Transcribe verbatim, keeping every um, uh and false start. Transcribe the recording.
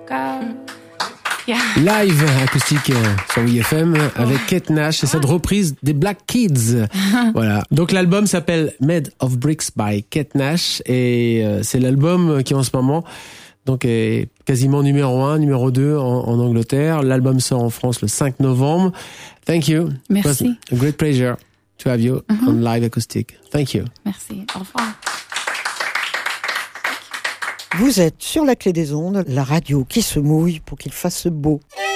uh, yeah. Live acoustique euh, sur W F M avec Kate Nash et cette reprise des Black Kids. Voilà. Donc l'album s'appelle Made of Bricks by Kate Nash et euh, c'est l'album qui en ce moment donc est quasiment numéro un, numéro deux en, en Angleterre. L'album sort en France le cinq novembre. Thank you. Merci. It was a great pleasure to have you mm-hmm. on live acoustic. Thank you. Merci. Au revoir. Vous êtes sur la clé des ondes, la radio qui se mouille pour qu'il fasse beau.